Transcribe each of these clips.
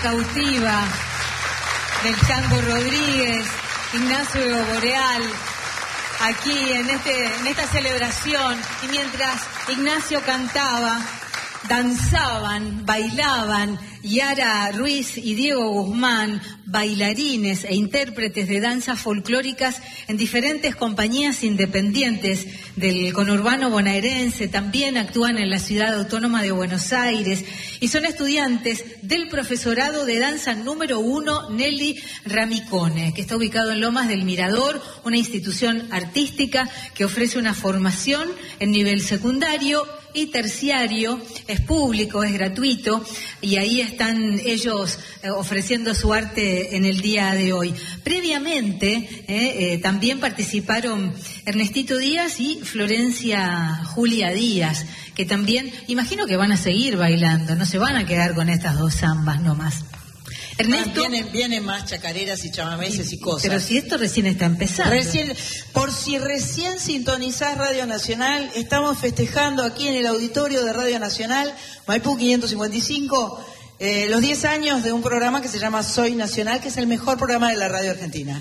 exhaustiva del Chango Rodríguez, Ignacio Boreal, aquí en esta celebración. Y mientras Ignacio cantaba, danzaban, bailaban Yara Ruiz y Diego Guzmán, bailarines e intérpretes de danzas folclóricas en diferentes compañías independientes del conurbano bonaerense. También actúan en la Ciudad Autónoma de Buenos Aires y son estudiantes del profesorado de danza número 1 Nelly Ramicone, que está ubicado en Lomas del Mirador, una institución artística que ofrece una formación en nivel secundario y terciario. Es público, es gratuito, y ahí están ellos ofreciendo su arte en el día de hoy. Previamente también participaron Ernestito Díaz y Florencia Julia Díaz, que también imagino que van a seguir bailando, no se van a quedar con estas dos zambas nomás. Ernesto, vienen más chacareras y chamameses y cosas. Pero si esto recién está empezando. Por si recién sintonizás Radio Nacional, estamos festejando aquí en el auditorio de Radio Nacional, Maipú 555, los 10 años de un programa que se llama Soy Nacional, que es el mejor programa de la radio argentina.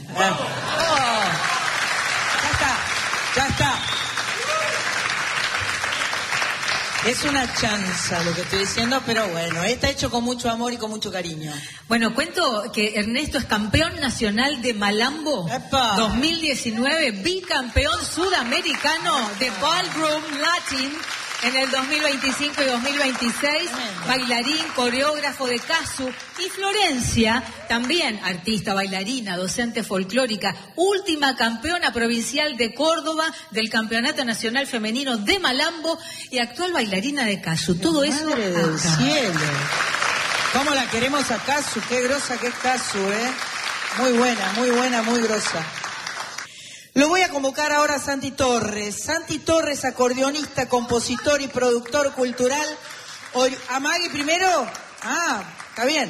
Ya está. Es una chanza lo que estoy diciendo, pero bueno, está hecho con mucho amor y con mucho cariño. Bueno, cuento que Ernesto es campeón nacional de Malambo. ¡Epa! 2019, bicampeón sudamericano de Ballroom Latin en el 2025 y 2026, bailarín, coreógrafo de casu. Y Florencia, también artista, bailarina, docente folclórica, última campeona provincial de Córdoba del Campeonato Nacional Femenino de Malambo y actual bailarina de casu. Todo eso Madre del cielo. ¿Cómo la queremos a casu? Qué grosa que es casu, Muy buena, muy grosa. Lo voy a convocar ahora a Santi Torres. Santi Torres, acordeonista, compositor y productor cultural. Amagui primero. Está bien.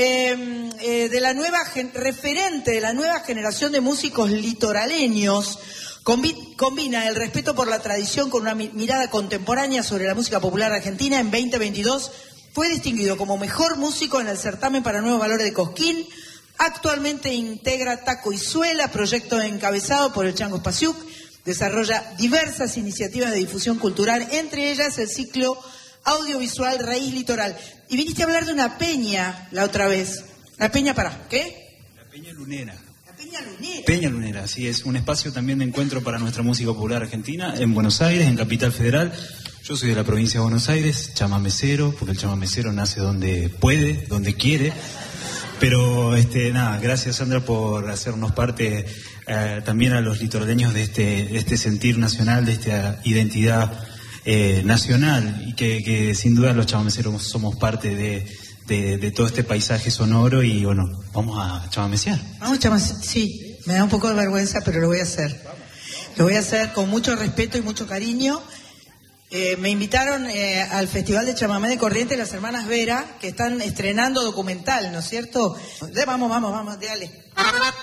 De la nueva referente de la nueva generación de músicos litoraleños. Combina el respeto por la tradición con una mirada contemporánea sobre la música popular argentina. En 2022 fue distinguido como mejor músico en el certamen para Nuevos Valores de Cosquín. Actualmente integra Taco y Suela, proyecto encabezado por el Chango Spasiuk. Desarrolla diversas iniciativas de difusión cultural, entre ellas el ciclo audiovisual Raíz Litoral. Y viniste a hablar de una peña la otra vez. ¿La peña para qué? La Peña Lunera. La Peña Lunera. Peña Lunera, sí, es un espacio también de encuentro para nuestra música popular argentina en Buenos Aires, en Capital Federal. Yo soy de la provincia de Buenos Aires, chamamecero, porque el chamamecero nace donde puede, donde quiere. Pero nada, gracias Sandra por hacernos parte también a los litoraleños de este sentir nacional, de esta identidad nacional, y que sin duda los chamameceros somos parte de todo este paisaje sonoro. Y bueno, vamos a chamamecear. Vamos a chamamecear, sí, me da un poco de vergüenza, pero lo voy a hacer. Lo voy a hacer con mucho respeto y mucho cariño. Me invitaron al Festival de Chamamé de Corrientes las hermanas Vera, que están estrenando documental, ¿no es cierto? Vamos, dale.